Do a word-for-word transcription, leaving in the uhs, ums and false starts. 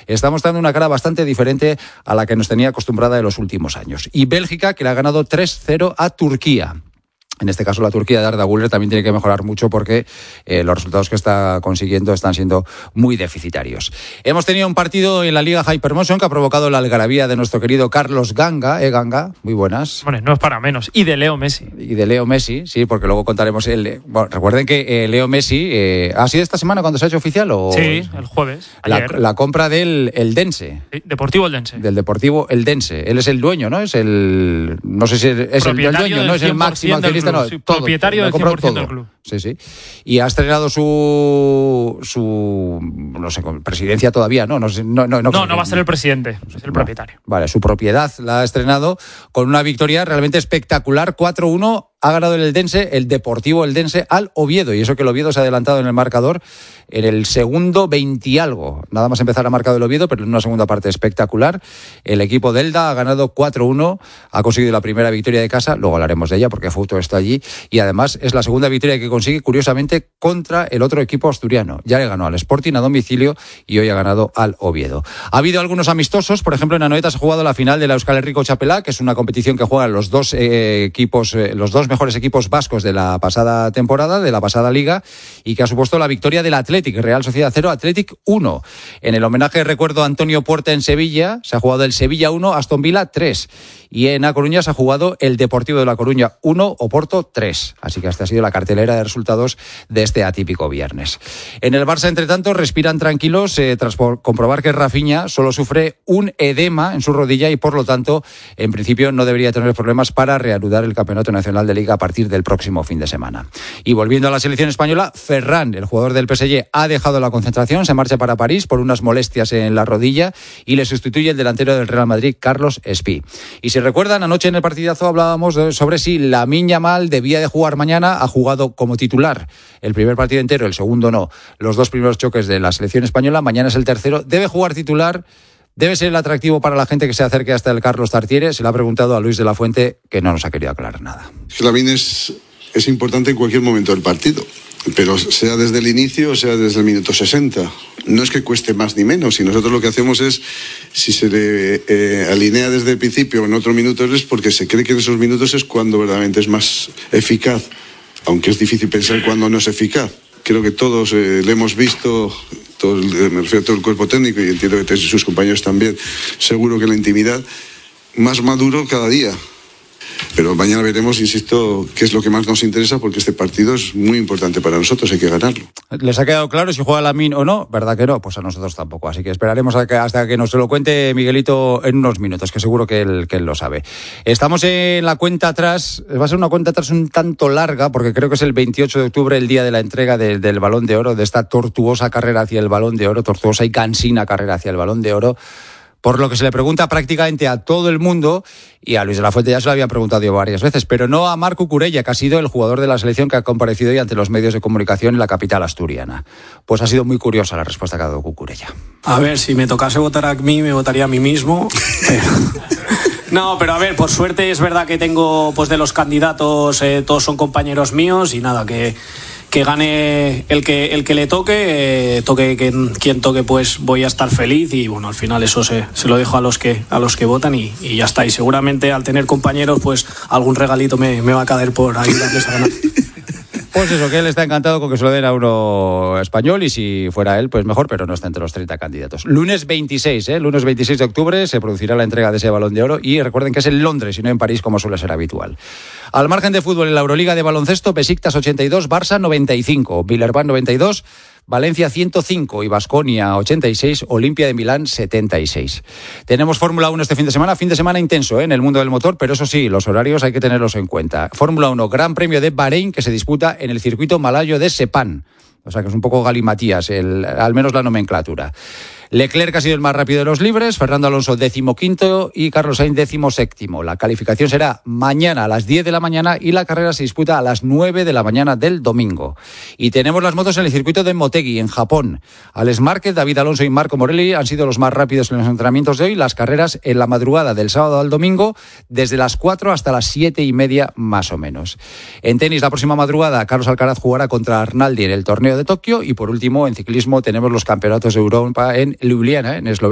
está mostrando una cara bastante diferente a la que nos tenía acostumbrada en los últimos años. Y Bélgica, que le ha ganado tres cero a Turquía. En este caso, la Turquía de Arda Güler también tiene que mejorar mucho porque eh, los resultados que está consiguiendo están siendo muy deficitarios. Hemos tenido un partido en la Liga Hypermotion que ha provocado la algarabía de nuestro querido Carlos Ganga. ¿Eh, Ganga? Muy buenas. Bueno, no es para menos. Y de Leo Messi. Y de Leo Messi, sí, porque luego contaremos el... Bueno, recuerden que eh, Leo Messi... Eh, ¿ha sido esta semana cuando se ha hecho oficial? O... Sí, el jueves, la, ayer. La compra del Eldense. Sí, Deportivo Eldense. Del Deportivo Eldense. Él es el dueño, ¿no? Es el... No sé si es, es el, el dueño, no es el máximo accionista, no. Sí, todo, propietario del cien por ciento del club. Sí, sí. Y ha estrenado su... su no sé, presidencia todavía, ¿no? No, no, no, no, no, no va a ser el presidente, es el propietario. Vale, su propiedad la ha estrenado con una victoria realmente espectacular, cuatro uno. Ha ganado el Eldense, el Deportivo Eldense, al Oviedo. Y eso que el Oviedo se ha adelantado en el marcador en el segundo veinte y algo. Nada más empezar ha marcado el Oviedo, pero en una segunda parte espectacular. El equipo de Elda ha ganado cuatro uno, ha conseguido la primera victoria de casa. Luego hablaremos de ella porque Fouto está allí. Y además es la segunda victoria que consigue, curiosamente, contra el otro equipo asturiano. Ya le ganó al Sporting a domicilio y hoy ha ganado al Oviedo. Ha habido algunos amistosos. Por ejemplo, en Anoeta se ha jugado la final de la Euskal Herriko Txapela, que es una competición que juegan los dos eh, equipos, eh, los dos mejores equipos vascos de la pasada temporada, de la pasada liga, y que ha supuesto la victoria del Athletic, Real Sociedad cero, Athletic uno. En el homenaje recuerdo a Antonio Puerta en Sevilla, se ha jugado el Sevilla uno, Aston Villa tres. Y en A Coruña se ha jugado el Deportivo de La Coruña uno, Oporto tres. Así que esta ha sido la cartelera de resultados de este atípico viernes. En el Barça, entre tanto, respiran tranquilos eh, tras comprobar que Rafinha solo sufre un edema en su rodilla y, por lo tanto, en principio no debería tener problemas para reanudar el Campeonato Nacional de Liga a partir del próximo fin de semana. Y volviendo a la selección española, Ferran, el jugador del P S G, ha dejado la concentración, se marcha para París por unas molestias en la rodilla y le sustituye el delantero del Real Madrid, Carlos Espí. Y si recuerdan, anoche en el partidazo hablábamos de, sobre si Lamine Yamal debía de jugar mañana. Ha jugado como titular el primer partido entero, el segundo no. Los dos primeros choques de la selección española, mañana es el tercero. Debe jugar titular. ¿Debe ser el atractivo para la gente que se acerque hasta el Carlos Tartiere? Se le ha preguntado a Luis de la Fuente, que no nos ha querido aclarar nada. Lamine es, es importante en cualquier momento del partido, pero sea desde el inicio o sea desde el minuto sesenta. No es que cueste más ni menos, y nosotros lo que hacemos es, si se le eh, alinea desde el principio en otros minutos, es porque se cree que en esos minutos es cuando verdaderamente es más eficaz, aunque es difícil pensar cuándo no es eficaz. Creo que todos eh, le hemos visto, todo, me refiero a todo el cuerpo técnico y entiendo que sus compañeros también, seguro que la intimidad, más maduro cada día. Pero mañana veremos, insisto, qué es lo que más nos interesa, porque este partido es muy importante para nosotros, hay que ganarlo. ¿Les ha quedado claro si juega Lamine o no? ¿Verdad que no? Pues a nosotros tampoco, así que esperaremos a que, hasta que nos lo cuente Miguelito en unos minutos, que seguro que él, que él lo sabe. Estamos en la cuenta atrás, va a ser una cuenta atrás un tanto larga, porque creo que es el veintiocho de octubre, el día de la entrega de, del Balón de Oro, de esta tortuosa carrera hacia el Balón de Oro, tortuosa y cansina carrera hacia el Balón de Oro, por lo que se le pregunta prácticamente a todo el mundo, y a Luis de la Fuente ya se lo habían preguntado varias veces, pero no a Marc Cucurella, que ha sido el jugador de la selección que ha comparecido hoy ante los medios de comunicación en la capital asturiana. Pues ha sido muy curiosa la respuesta que ha dado Cucurella. A ver, si me tocase votar a mí, me votaría a mí mismo. Pero... No, pero a ver, por suerte es verdad que tengo, pues de los candidatos, eh, todos son compañeros míos, y nada, que... que gane el que el que le toque, eh, toque quien, quien toque, pues voy a estar feliz, y bueno, al final eso se, se lo dejo a los que a los que votan y, y ya está. Y seguramente al tener compañeros, pues algún regalito me, me va a caer por ayudarles a ganar. Pues eso, que él está encantado con que se lo den a uno español, y si fuera él, pues mejor, pero no está entre los treinta candidatos. Lunes veintiséis, ¿eh? Lunes veintiséis de octubre se producirá la entrega de ese Balón de Oro, y recuerden que es en Londres y no en París, como suele ser habitual. Al margen de fútbol, en la Euroliga de baloncesto, Besiktas ochenta y dos, Barça noventa y cinco, Villarban noventa y dos, Valencia ciento cinco y Baskonia ochenta y seis, Olimpia de Milán setenta y seis. Tenemos Fórmula uno este fin de semana, fin de semana intenso, ¿eh? En el mundo del motor, pero eso sí, los horarios hay que tenerlos en cuenta. Fórmula uno, Gran Premio de Bahrein, que se disputa en el circuito malayo de Sepang. O sea que es un poco galimatías, el, al menos la nomenclatura. Leclerc ha sido el más rápido de los libres, Fernando Alonso decimoquinto y Carlos Sainz decimoséptimo. La calificación será mañana a las diez de la mañana y la carrera se disputa a las nueve de la mañana del domingo. Y tenemos las motos en el circuito de Motegi, en Japón. Alex Márquez, David Alonso y Marco Morelli han sido los más rápidos en los entrenamientos de hoy. Las carreras en la madrugada del sábado al domingo, desde las cuatro hasta las siete y media más o menos. En tenis, la próxima madrugada, Carlos Alcaraz jugará contra Arnaldi en el torneo de Tokio. Y por último, en ciclismo tenemos los campeonatos de Europa en Ljubljana, en Eslovenia.